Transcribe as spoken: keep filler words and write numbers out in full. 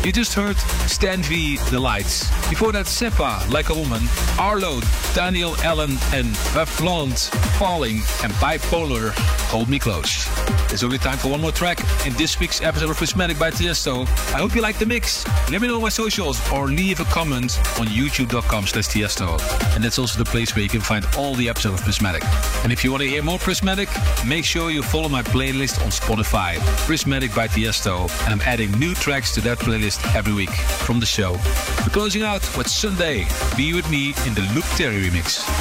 You just heard Stan V, The Lights. Before that, Seppa, Like a Woman, Arlo, Daniel Allen and Vavlant, Falling, and Bipolar, Hold Me Close. There's only time for one more track in this week's episode of Prismatic by Tiesto. I hope you like the mix. Let me know on my socials or leave a comment on youtube.com slash Tiesto. And that's also the place where you can find all the episodes of Prismatic. And if you want to hear more Prismatic, make sure you follow my playlist on Spotify, Prismatic by Tiesto. And I'm adding new tracks to that playlist every week from the show. We're closing out with Sunday, Be With Me in the Luke Terry remix.